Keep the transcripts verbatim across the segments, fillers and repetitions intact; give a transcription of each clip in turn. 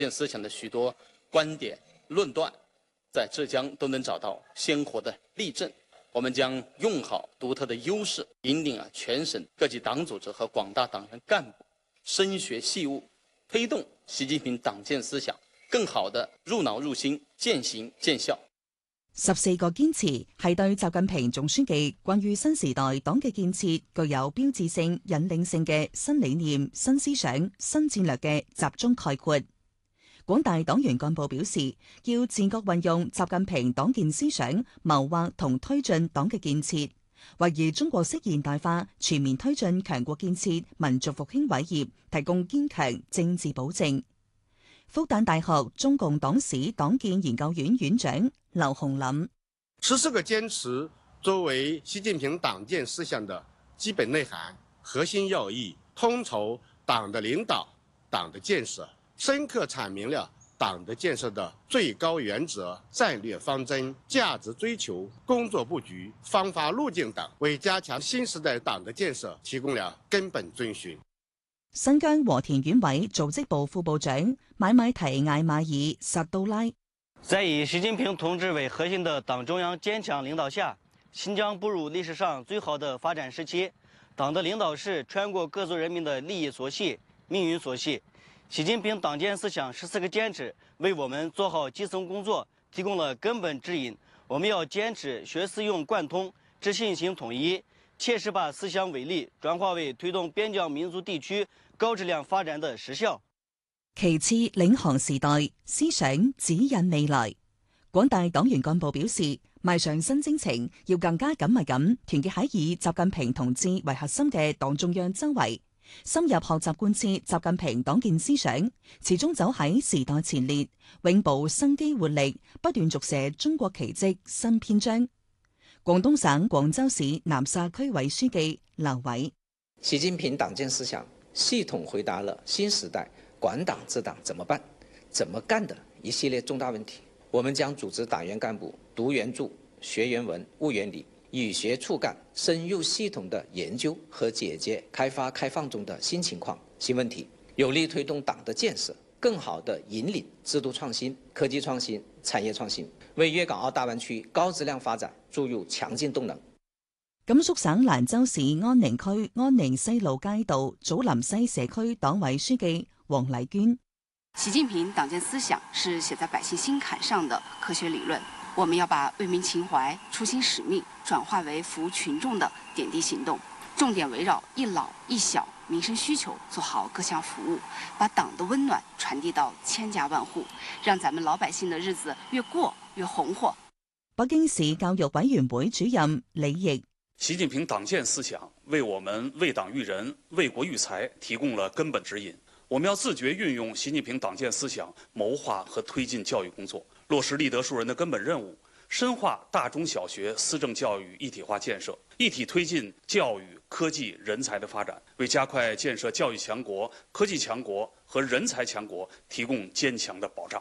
建思想的许多观点论断，在浙江都能找到鲜活的例证。我们将用好独特的优势，引领啊全省各级党组织和廣大黨員幹部深學細悟，推動習近平黨建思想更好地入腦入心、踐行見效。 十四個堅持係對習近平總書記關於新時代黨嘅建設具有標誌性、引領性嘅新理念、新思想、新戰略嘅集中概括。廣大黨員幹部表示，要自覺運用習近平黨建思想，謀劃同推進黨嘅建設，為以中國式現代化全面推進強國建設、民族復興偉業提供堅強政治保證。復旦大學中共黨史黨建研究院院長劉洪林： 十四個堅持作為習近平黨建思想的基本內涵、核心要義，統籌黨的領導、黨的建設，深刻闡明了黨的建設的最高原則、戰略方針、價值追求、工作布局、方法路徑等，為加強新時代黨的建設提供了根本遵循。 新疆和田縣委組織部副部長買買提艾馬爾薩杜拉： 在以習近平同志為核心的黨中央堅強領導下，新疆步入歷史上最好的發展時期。黨的領導是全國各族人民的利益所繫、命運所繫。習近平黨建思想十四個堅持為我們做好基層工作提供了根本指引。我們要堅持學思用貫通、知信行統一，切實把思想偉力轉化為推動邊疆民族地區高質量發展的實效。 其次，領航時代，思想指引未來。廣大黨員幹部表示，邁上新征程，要更加緊密咁團結喺以習近平同志為核心嘅黨中央周圍，深入學習貫徹習近平黨建思想，始終走喺時代前列，永葆生機活力，不斷續寫中國奇蹟新篇章。廣東省廣州市南沙區委書記劉偉： 習近平黨建思想系統回答了新時代管黨治黨怎麼辦、怎麼幹的一系列重大問題。我們將組織黨員幹部讀原著、學原文、悟原理，與學促幹，深入系統的研究和解決開發開放中的新情況、新問題，有力推動黨的建設，更好地引領制度創新、科技創新、產業創新，為粵港澳大灣區高質量發展注入強勁動能。 甘肅省蘭州市安寧區安寧西路街道祖林西社區黨委書記黃麗娟： 習近平黨建思想是寫在百姓心坎上的科學理論，我們要把為民情懷、初心使命轉化為服務群眾的點滴行動，重點圍繞一老一小民生需求做好各項服務，把黨的溫暖傳遞到千家萬戶，讓咱們老百姓的日子越過越紅火。 北京市教育委員會主任李毅： 習近平黨建思想為我們為黨育人、為國育才提供了根本指引。我們要自覺運用習近平黨建思想，謀劃和推進教育工作，落實立德樹人的根本任務，深化大中小學思政教育一體化建設，一體推進教育、科技、人才的發展，為加快建設教育強國、科技強國和人才強國提供堅強的保障。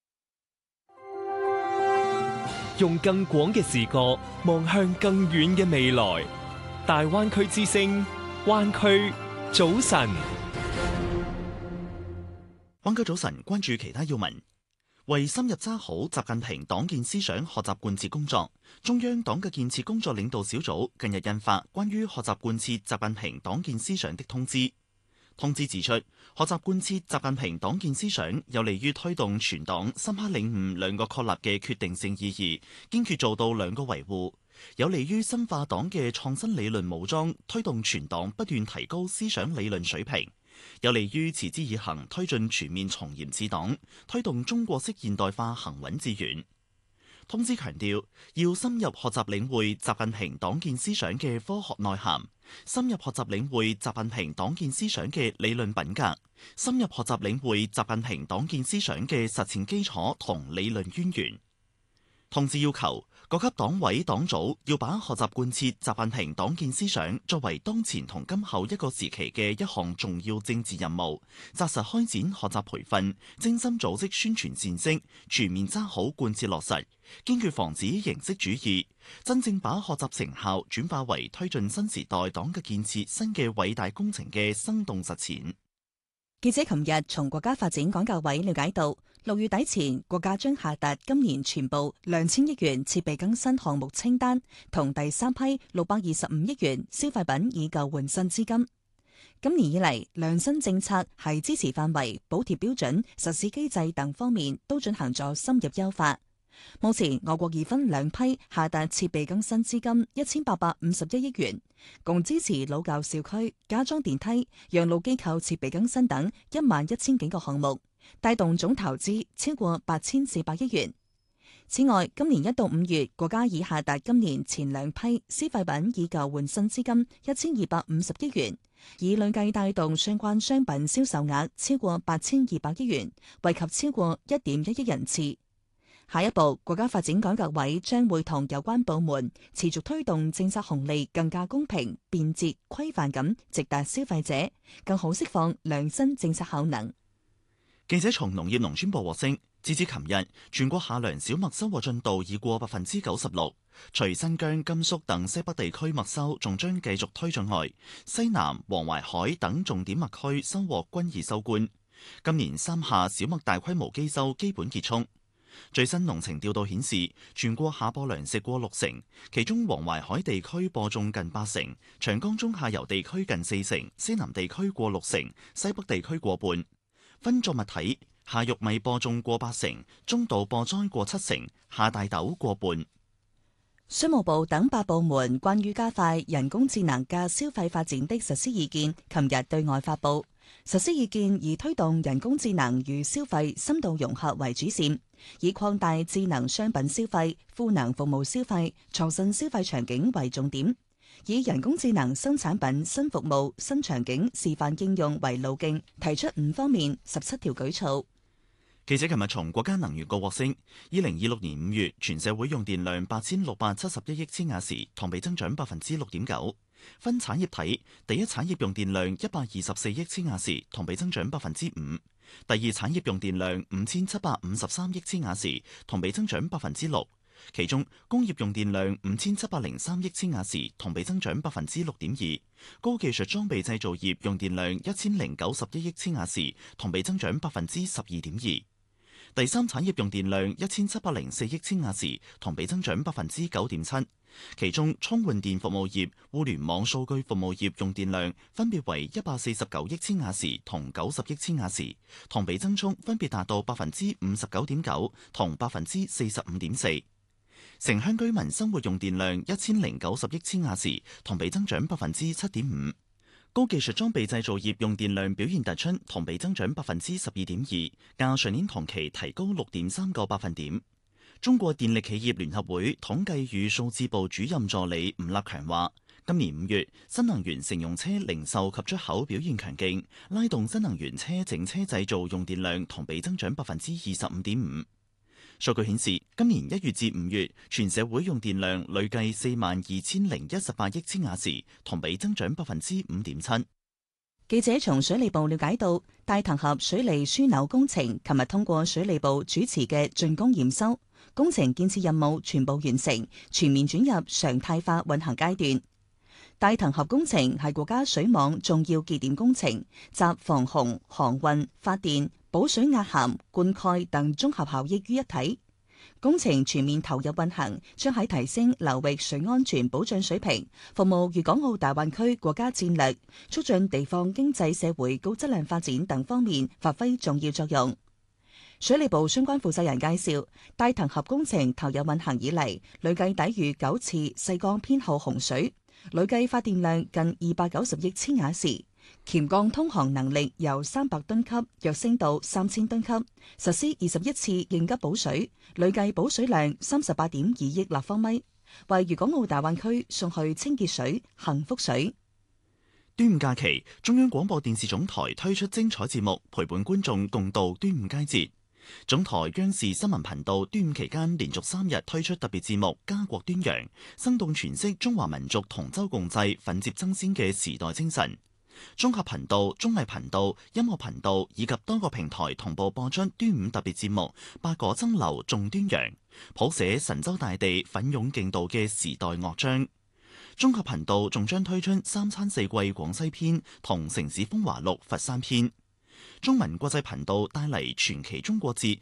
用更廣嘅視角望向更遠嘅未來，大灣區之聲，灣區早晨。 灣區早晨，關注其他要聞。為深入揸好習近平黨建思想學習貫徹工作，中央黨嘅建設工作領導小組近日印發關於學習貫徹習近平黨建思想的通知。通知指出，學習貫徹習近平黨建思想有利於推動全黨深刻領悟兩個確立嘅決定性意義，堅決做到兩個維護，有利於深化黨嘅創新理論武裝，推動全黨不斷提高思想理論水平，有利於持之以恆推進全面從嚴治黨，推動中國式現代化行穩致遠。通知強調，要深入學習領會習近平黨建思想嘅科學內涵，深入學習領會習近平黨建思想嘅理論品格，深入學習領會習近平黨建思想嘅實踐基礎同理論淵源。通知要求各級黨委黨組要把學習貫徹習近平黨建思想作為當前同今後一個時期嘅一項重要政治任務，紮實開展學習培訓，精心組織宣傳戰績，全面揸好貫徹落實，堅決防止形式主義，真正把學習成效轉化為推進新時代黨嘅建設新嘅偉大工程嘅生動實踐。 記者琴日從國家發展改革委了解到，六月底前國家將下達今年全部兩千億元設備更新項目清單，同第三批六百二十五億元消費品以舊換新資金。今年以嚟，量新政策係支持範圍、補貼標準、實施機制等方面都進行咗深入優化。目前我國已分兩批下達設備更新資金一千八百五十一億元，共支持老舊小區加裝電梯、養老機構設備更新等一萬一千幾個項目，帶動總投資超過八千四百億元。此外，今年一到五月，國家已下達今年前兩批消費品以舊換新資金一千二百五十億元，以累計帶動相關商品銷售額超過八千二百億元，惠及超過一點一億人次。下一步，國家發展改革委將會同有關部門持續推動政策紅利更加公平、便捷、規範咁直達消費者，更好釋放良新政策效能。 記者從農業農村部獲悉，截至琴日，全國夏糧小麥收穫進度已過百分之九十六。除新疆、甘肅等西北地區麥收仲將繼續推進外，西南、黃淮海等重點麥區收穫均已收官。今年三夏小麥大規模機收基本結束。最新農情調度顯示，全國夏播糧食過六成，其中黃淮海地區播種近八成，長江中下游地區近四成，西南地區過六成，西北地區過半。分作物睇，夏玉米播種過八成，中稻播栽過七成，夏大豆過半。 商務部等八部門關於加快人工智能嘅消費發展的實施意見，琴日對外發布。實施意見以推動人工智能與消費深度融合為主線，以擴大智能商品消費、賦能服務消費、創新消費場景為重點，以人工智能新產品、新服務、新場景示範應用為路徑，提出五方面十七條舉措。 記者琴日從國家能源局獲悉，二零二六年五月全社會用電量八千六百七十一億千瓦時，同比增長百分之六點九。分產業睇，第一產業用電量一百二十四億千瓦時，同比增長百分之五；第二產業用電量五千七百五十三億千瓦時，同比增長百分之六。其中工業用電量五千七百零三億千瓦時，同比增長百分之六點二；高技術裝備製造業用電量一千零九十一億千瓦時，同比增長百分之十二點二。第三產業用電量一千七百零四億千瓦時，同比增長百分之九點七。其中充換電服務業、互聯網數據服務業用電量分別為一百四十九億千瓦時同九十億千瓦時，同比增速分別達到百分之五十九點九同百分之四十五點四。城鄉居民生活用電量一千零九十億千瓦時，同比增長百分之七點五。高技術裝備製造業用電量表現突出，同比增長百分之十二點二，較上年同期提高六點三個百分點。中國電力企業聯合會統計與數字部主任助理吳立強話，今年五月新能源乘用車零售及出口表現強勁，拉動新能源車整車製造用電量同比增長百分之二十五點五。數據顯示，今年一月至五月，全社會用電量累計四萬二千零一十八億千瓦時，同比增長百分之五點七。 記者從水利部了解到，大騰河水利樞紐工程琴日通過水利部主持嘅竣工驗收，工程建設任務全部完成，全面轉入常態化運行階段。大騰河工程係國家水網重要節點工程，集防洪、航運、發電、補水壓涵、灌溉等綜合效益於一體。工程全面投入運行，將喺提升流域水安全保障水平、服務粵港澳大灣區國家戰略、促進地方經濟社會高質量發展等方面發揮重要作用。水利部相關負責人介紹，大騰河工程投入運行以嚟，累計抵禦九次西江偏後洪水，累計發電量近二百九十億千瓦時。黔江通航能力由三百噸級躍升到三千噸級，實施二十一次應急補水，累計補水量三十八點二億立方米，為粵港澳大灣區送去清潔水、幸福水。 端午假期，中央廣播電視總台推出精彩節目，陪伴觀眾共度端午佳節。總台央視新聞頻道端午期間連續三日推出特別節目《家國端陽》，生動詮釋中華民族同舟共濟、奮楫爭先嘅時代精神。綜合頻道、綜藝頻道、音樂頻道以及多個平台同步播出端午特別節目《八果蒸餾頌端陽》，譜寫神州大地奮勇競渡嘅時代樂章。綜合頻道仲將推出三餐四季廣西篇同城市風華錄佛山篇。 中文國際頻道帶嚟傳奇中國節